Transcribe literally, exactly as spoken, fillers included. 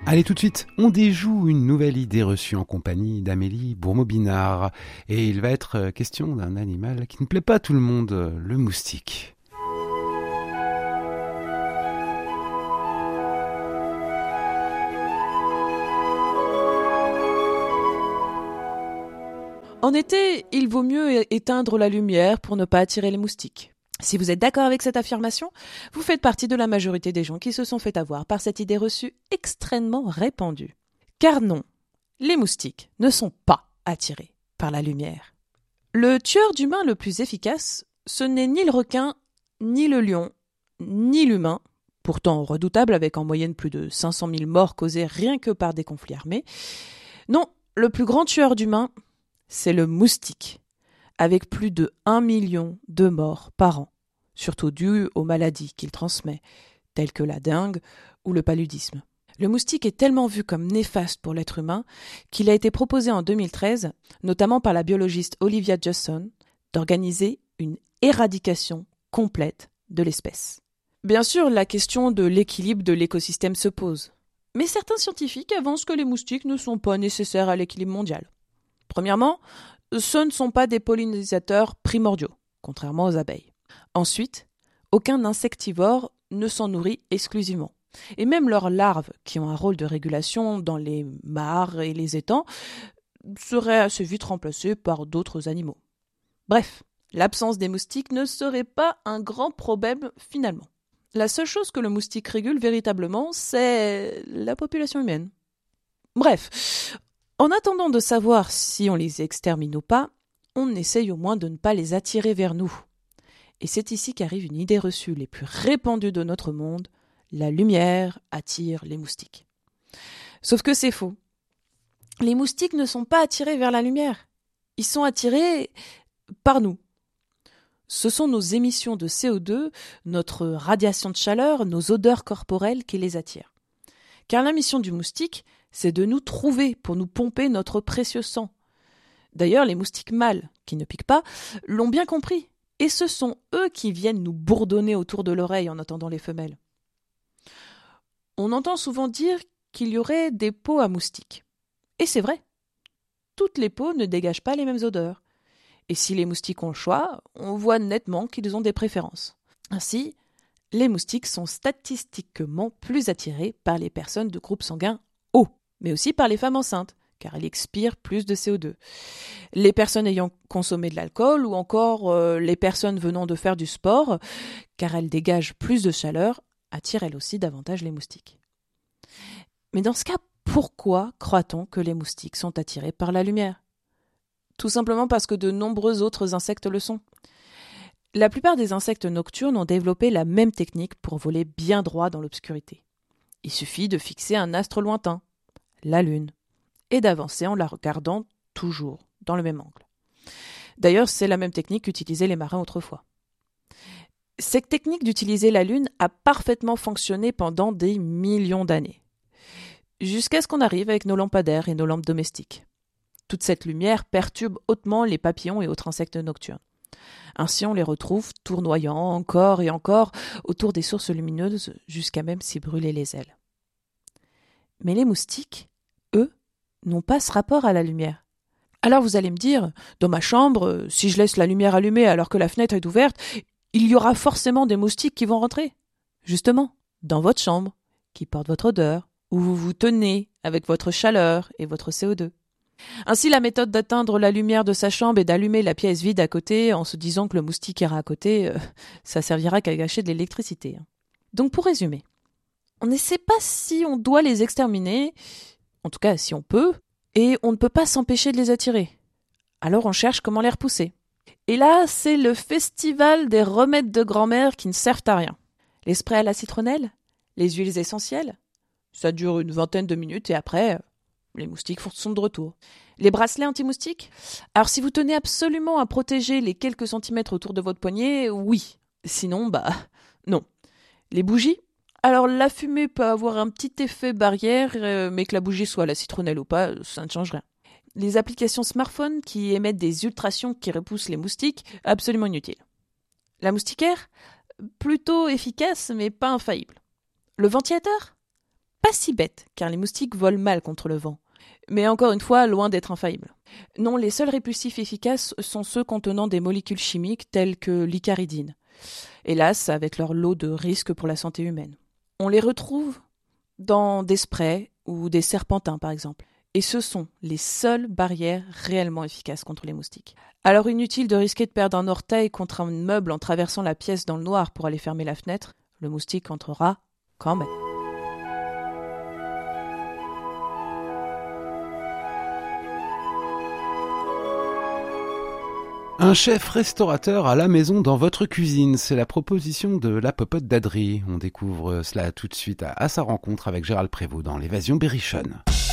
Allez, tout de suite, on déjoue une nouvelle idée reçue en compagnie d'Amélie Bourmeau-Binard. Et il va être question d'un animal qui ne plaît pas à tout le monde, le moustique. En été, il vaut mieux éteindre la lumière pour ne pas attirer les moustiques. Si vous êtes d'accord avec cette affirmation, vous faites partie de la majorité des gens qui se sont fait avoir par cette idée reçue extrêmement répandue. Car non, les moustiques ne sont pas attirés par la lumière. Le tueur d'humains le plus efficace, ce n'est ni le requin, ni le lion, ni l'humain, pourtant redoutable avec en moyenne plus de cinq cent mille morts causées rien que par des conflits armés. Non, le plus grand tueur d'humains, c'est le moustique, avec plus de un million de morts par an, surtout dues aux maladies qu'il transmet, telles que la dengue ou le paludisme. Le moustique est tellement vu comme néfaste pour l'être humain qu'il a été proposé en deux mille treize, notamment par la biologiste Olivia Judson, d'organiser une éradication complète de l'espèce. Bien sûr, la question de l'équilibre de l'écosystème se pose, mais certains scientifiques avancent que les moustiques ne sont pas nécessaires à l'équilibre mondial. Premièrement, ce ne sont pas des pollinisateurs primordiaux, contrairement aux abeilles. Ensuite, aucun insectivore ne s'en nourrit exclusivement. Et même leurs larves, qui ont un rôle de régulation dans les mares et les étangs, seraient assez vite remplacées par d'autres animaux. Bref, l'absence des moustiques ne serait pas un grand problème finalement. La seule chose que le moustique régule véritablement, c'est la population humaine. Bref, en attendant de savoir si on les extermine ou pas, on essaye au moins de ne pas les attirer vers nous. Et c'est ici qu'arrive une idée reçue les plus répandues de notre monde, la lumière attire les moustiques. Sauf que c'est faux. Les moustiques ne sont pas attirés vers la lumière. Ils sont attirés par nous. Ce sont nos émissions de C O deux, notre radiation de chaleur, nos odeurs corporelles qui les attirent. Car la mission du moustique, c'est de nous trouver pour nous pomper notre précieux sang. D'ailleurs, les moustiques mâles, qui ne piquent pas, l'ont bien compris. Et ce sont eux qui viennent nous bourdonner autour de l'oreille en attendant les femelles. On entend souvent dire qu'il y aurait des peaux à moustiques. Et c'est vrai. Toutes les peaux ne dégagent pas les mêmes odeurs. Et si les moustiques ont le choix, on voit nettement qu'ils ont des préférences. Ainsi, les moustiques sont statistiquement plus attirés par les personnes de groupe sanguin O, mais aussi par les femmes enceintes, car elles expirent plus de C O deux. Les personnes ayant consommé de l'alcool ou encore euh, les personnes venant de faire du sport, car elles dégagent plus de chaleur, attirent elles aussi davantage les moustiques. Mais dans ce cas, pourquoi croit-on que les moustiques sont attirés par la lumière ? Tout simplement parce que de nombreux autres insectes le sont. La plupart des insectes nocturnes ont développé la même technique pour voler bien droit dans l'obscurité. Il suffit de fixer un astre lointain, la Lune, et d'avancer en la regardant toujours dans le même angle. D'ailleurs, c'est la même technique qu'utilisaient les marins autrefois. Cette technique d'utiliser la Lune a parfaitement fonctionné pendant des millions d'années, jusqu'à ce qu'on arrive avec nos lampadaires et nos lampes domestiques. Toute cette lumière perturbe hautement les papillons et autres insectes nocturnes. Ainsi, on les retrouve tournoyant encore et encore autour des sources lumineuses jusqu'à même s'y brûler les ailes. Mais les moustiques, eux, n'ont pas ce rapport à la lumière. Alors vous allez me dire, dans ma chambre, si je laisse la lumière allumée alors que la fenêtre est ouverte, il y aura forcément des moustiques qui vont rentrer. Justement, dans votre chambre, qui porte votre odeur, où vous vous tenez avec votre chaleur et votre C O deux. Ainsi, la méthode d'atteindre la lumière de sa chambre et d'allumer la pièce vide à côté en se disant que le moustique ira à côté, euh, ça servira qu'à gâcher de l'électricité. Donc pour résumer, on ne sait pas si on doit les exterminer, en tout cas si on peut, et on ne peut pas s'empêcher de les attirer. Alors on cherche comment les repousser. Et là, c'est le festival des remèdes de grand-mère qui ne servent à rien. Les sprays à la citronnelle, les huiles essentielles, ça dure une vingtaine de minutes et après, les moustiques sont de retour. Les bracelets anti-moustiques ? Alors si vous tenez absolument à protéger les quelques centimètres autour de votre poignet, oui. Sinon, bah non. Les bougies ? Alors la fumée peut avoir un petit effet barrière, euh, mais que la bougie soit à la citronnelle ou pas, ça ne change rien. Les applications smartphone qui émettent des ultrasons qui repoussent les moustiques, absolument inutiles. La moustiquaire ? Plutôt efficace, mais pas infaillible. Le ventilateur ? Pas si bête, car les moustiques volent mal contre le vent. Mais encore une fois, loin d'être infaillibles. Non, les seuls répulsifs efficaces sont ceux contenant des molécules chimiques telles que l'icaridine. Hélas, avec leur lot de risques pour la santé humaine. On les retrouve dans des sprays ou des serpentins, par exemple. Et ce sont les seules barrières réellement efficaces contre les moustiques. Alors inutile de risquer de perdre un orteil contre un meuble en traversant la pièce dans le noir pour aller fermer la fenêtre. Le moustique entrera quand même. Un chef restaurateur à la maison dans votre cuisine, c'est la proposition de la popote d'Adri. On découvre cela tout de suite à, à sa rencontre avec Gérald Prévost dans l'Évasion Berrichonne.